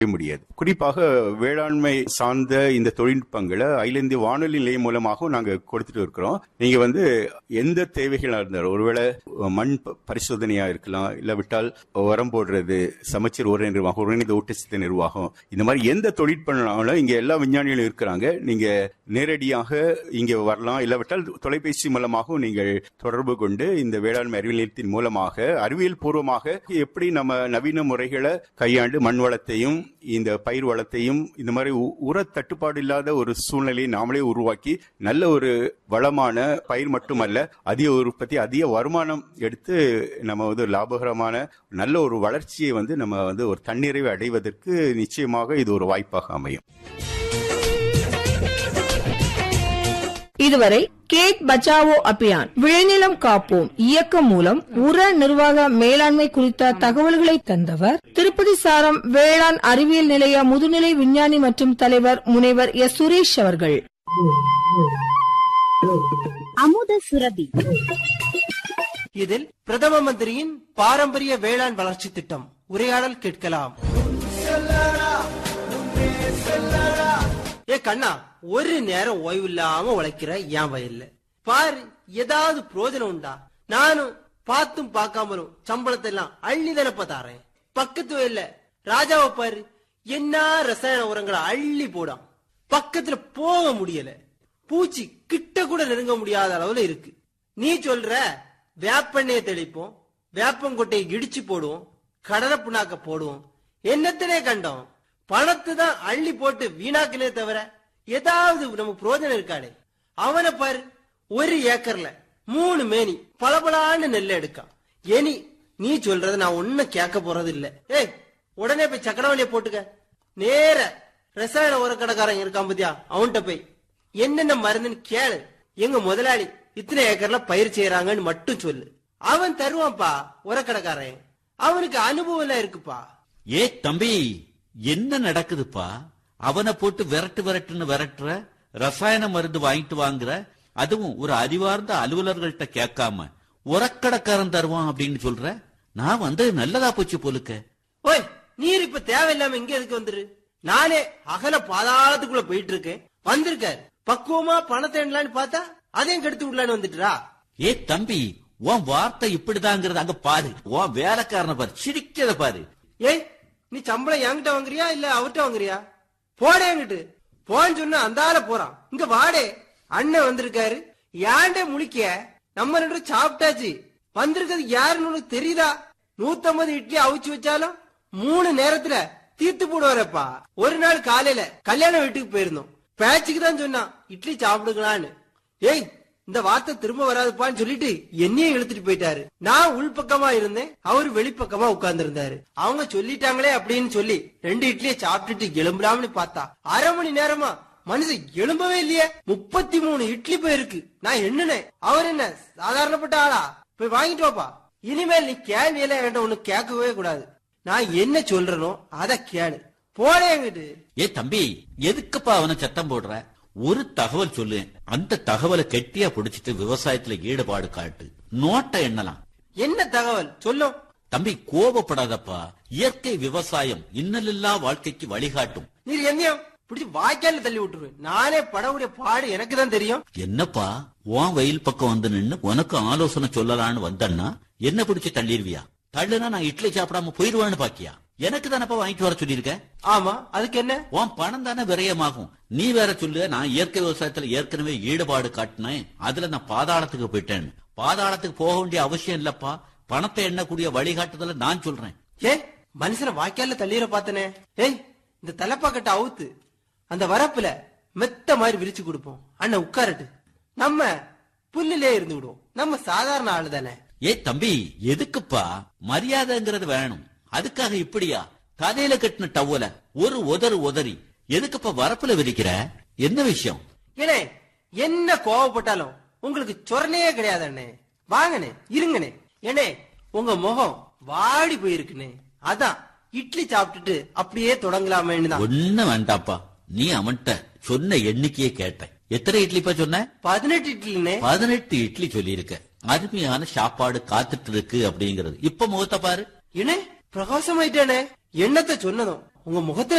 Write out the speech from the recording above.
முடியாது. குறிப்பாக வேளாண்மை சார்ந்த இந்த தொழில்நுட்பங்களை அகில இந்திய வானொலி நிலையம் மூலமாகவும் நாங்க கொடுத்துட்டு இருக்கிறோம். நீங்க எந்த தேவைகளா இருந்தாலும், ஒருவேளை மண் பரிசோதனையா இருக்கலாம், இல்லாவிட்டால் உரம் போடுறது, சமச்சீர் உர நிர்வாகம், ஒருங்கிணைந்த ஊட்டச்சத்து நிர்வாகம், இந்த மாதிரி எந்த தொழில்நுட்பம் இங்க எல்லா விஞ்ஞானிகளும் இருக்கிறாங்க. நீங்க நேரடியாக இங்க வரலாம், இல்லாவிட்டால் தொலைபேசி மூலமாகவும் நீங்கள் தொடர்பு கொண்டு இந்த வேளாண்மை அறிவியல் நிலையத்தின் மூலமாக அறிவியல் பூர்வமாக எப்படி நம்ம நவீன முறைகளை கையாண்டு மண் வளத்தையும் இந்த பயிர் வளத்தையும் இந்த மாதிரி உர தட்டுப்பாடு இல்லாத ஒரு சூழ்நிலையை நாமளே உருவாக்கி நல்ல ஒரு வளமான பயிர் மட்டுமல்ல, அதிக உற்பத்தி, அதிக வருமானம் எடுத்து நம்ம லாபகரமான நல்ல ஒரு வளர்ச்சியை நம்ம ஒரு தன்னிறைவை அடைவதற்கு நிச்சயமாக இது ஒரு வாய்ப்பாக அமையும். இதுவரை கேட் பச்சாவோ அபியான் விளைநிலம் காப்போம் இயக்கம் மூலம் உர நிர்வாக மேலாண்மை குறித்த தகவல்களை தந்தவர் திருப்பதி சாரம் வேளாண் அறிவியல் நிலைய முதுநிலை விஞ்ஞானி மற்றும் தலைவர் முனைவர் எஸ். சுரேஷ் அவர்கள். அமுத சுரபி இதில் பிரதம மந்திரியின் பாரம்பரிய வேளாண் வளர்ச்சி திட்டம் உரையாடல் கேட்கலாம். ஏ கண்ணா, ஒரு நேரம் ஓய்வு இல்லாம உழைக்கிற என் வயல்ல பாரு, ஏதாவது பிரோஜனம் உண்டா? நானும் பார்த்தும் பார்க்காமலும் சம்பளத்தை எல்லாம் அள்ளி தானப்ப தாரேன். பக்கத்து வயல்ல ராஜாவை பாரு, என்ன ரசாயன உரங்களை அள்ளி போடாம். பக்கத்துல போக முடியல, பூச்சி கிட்ட கூட நெருங்க முடியாத அளவுல இருக்கு. நீ சொல்ற வேப்பெண்ணையை தெளிப்போம், வேப்பங்கொட்டையை இடிச்சு போடுவோம், கடலை புண்ணாக்க போடுவோம், என்னத்தனே கண்டோம். பணத்தை தான் அள்ளி போட்டு வீணாக்கினே தவிர ஏதாவது நம்ம புரோஜனம் இருக்காளே. அவனை பாரு, ஒரு ஏக்கர்ல 3 மேனி பளபளான்னு நெல் எடுக்கான். ஏனி நீ சொல்றத நான் ஒன்னும் கேட்க போறது இல்ல. ஏய், உடனே போய் சக்கரவள்ளிய போட்டுக்க. நேர ரசாயன உரக்கடைக்காரன் இருக்கான் பத்தியா, அவன்கிட்ட போய் என்னென்ன மருந்துன்னு கேளு. எங்க முதலாளி இத்தனை ஏக்கர்ல பயிர் செய்யறாங்கன்னு மட்டும் சொல்லு, அவன் தருவான்ப்பா. உரக்கடைக்காரன் அவனுக்கு அனுபவம் எல்லாம் இருக்குப்பா. ஏ தம்பி, என்ன நடக்குதுப்பா? அவனை போட்டு விரட்டுன்னு விரட்டுற, ரசாயன மருந்து வாங்கிட்டு வாங்குற, அதுவும் ஒரு அறிவார்ந்த அலுவலர்கள்ட்ட கேட்காம உரக்கடைக்காரன் தருவான் அப்படின்னு சொல்ற. நான் வந்தது நல்லதா போச்சு போலுக்க. ஓய், நீர் இப்ப தேவையில்லாம இங்க எதுக்கு வந்துரு? நானே அகல பாதாளத்துக்குள்ள போயிட்டு இருக்கேன், வந்திருக்காரு பக்குவமா பணத்தை பார்த்தா அதையும் கெடுத்து விடலான்னு வந்துட்டுரா. ஏ தம்பி, உன் வார்த்தை இப்படிதாங்கிறது அங்க பாரு. உன் வேலைக்காரனை பாரு, சிரிக்கிறத பாரு. ஏய், நீ சம்பளம் என்கிட்ட வாங்குறியா இல்ல அவர்கிட்ட வாங்குறியா? போடே என்கிட்ட போன்னு சொன்ன அந்தால போறான். இங்க வாடே, அண்ணன் வந்திருக்காரு. ஏன்டே முழிக்க? நம்ம 2 சாப்பிட்டாச்சு. வந்திருக்கிறது யாருன்னு உனக்கு தெரியுதா? 150 இட்லி அவிச்சு வச்சாலும் 3 நேரத்துல தீர்த்து போடுவாரப்பா. ஒரு நாள் காலையில கல்யாண வீட்டுக்கு போயிருந்தோம். பேச்சுக்கு தான் சொன்னான் இட்லி சாப்பிடுங்களான்னு. ஏய், இந்த வார்த்தை திரும்ப வராதுப்பான்னு சொல்லிட்டு என்னையும் இழுத்துட்டு போயிட்டாரு. நான் உள்பக்கமா இருந்தேன், அவரு வெளிப்பக்கமா உட்கார்ந்து இருந்தாரு. அவங்க சொல்லிட்டாங்களே அப்படின்னு சொல்லி 2 இட்லியை சாப்பிட்டுட்டு எழும்பலாம்னு பார்த்தா 1/2 மணி நேரமா மனுஷன் எழும்பவே இல்லையே. 33 இட்லி போயிருக்கு. நான் என்னனேன், அவர் என்ன சாதாரணப்பட்ட ஆளா? போய் வாங்கிட்டு வாப்பா. இனிமேல் நீ கேள்வியெல்லாம் என்கிட்ட ஒண்ணு கேட்கவே கூடாது. நான் என்ன சொல்றனோ அத கேளு. போடே என்கிட்ட. ஏ தம்பி, எதுக்குப்பா அவனை சத்தம் போடுற? ஒரு தகவல் சொல்லு, அந்த தகவலை கெட்டியா பிடிச்சிட்டு விவசாயத்துல ஈடுபாடு காட்டு. நோட்டை எண்ணலாம். என்ன தகவல் சொல்லும்? தம்பி, கோபப்படாதப்பா. இயற்கை விவசாயம் இன்னலில்லா வாழ்க்கைக்கு வழிகாட்டும். நீர் என்னையும் பிடிச்சி வாய்க்கால தள்ளி விட்டுருவேன். நானே படவுடைய பாடு எனக்கு தான் தெரியும். என்னப்பா, உன் வெயில் பக்கம் வந்து நின்னு உனக்கு ஆலோசனை சொல்லலான்னு வந்தன்னா என்ன பிடிச்சி தள்ளிடுவியா? தள்ளுனா நான் இட்லி சாப்பிடாம போயிருவான்னு பாக்கியா? எனக்கு தானப்பா வாங்கிட்டு வர சொல்லியிருக்க. ஆமா, அதுக்கு என்ன? உன் பணம் தானே விரயமாகும். நீ வேற சொல்லு, நான் இயற்கை விவசாயத்துல ஏற்கனவே ஈடுபாடு காட்டினேன், அதுல நான் பாதாளத்துக்கு போயிட்டேன். பாதாளத்துக்கு போக வேண்டிய அவசியம் இல்லப்பா. பணத்தை எண்ணக்கூடிய வழிகாட்டுதல நான் சொல்றேன். ஏ, மனுஷனை வாய்க்கால தள்ளிட பாத்தனே. ஏய், இந்த தலைப்பாக்கட்ட அவுத்து அந்த வரப்புல மெத்த மாதிரி விரிச்சு கொடுப்போம். அண்ணன் உட்காரட்டு, நம்ம புல்லிலே இருந்து விடுவோம். நம்ம சாதாரண ஆளு தானே. ஏ தம்பி, எதுக்குப்பா மரியாதைங்கிறது வேணும்? அதுக்காக இப்படியா கதையில கட்டின டவல ஒரு உதறி எதுக்குப்பா வரப்புல விரிக்கிற? என்ன விஷயம்? ஏனே, என்ன கோவப்பட்டாலும் உங்களுக்கு சொரணையே கிடையாது அண்ணே. வாங்கனே, இருங்கனே. ஏனே, உங்க முகம் வாடி போயிருக்குனே. அதான் இட்லி சாப்பிட்டுட்டு அப்படியே தொடங்கலாமேன்னு தான். ஒண்ணு வேண்டாப்பா, நீ அவன்கிட்ட சொன்ன எண்ணிக்கையே கேட்டேன். எத்தனை இட்லிப்பா சொன்ன? 18 இட்லினே. 18 இட்லி சொல்லி இருக்க. அருமையான சாப்பாடு காத்துட்டு இருக்கு அப்படிங்கறது. இப்ப முகத்தை பாரு. ஏனே, பிரகாசமாயிட்டானே. எண்ணத்தை சொன்னதும் உங்க முகத்துல